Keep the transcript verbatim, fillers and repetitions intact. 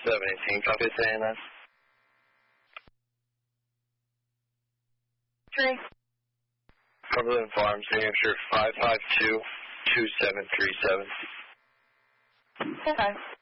seven eighteen, copy saying that. Three. Cumberland Farms, New Hampshire, five five two, two seven three seven. Okay.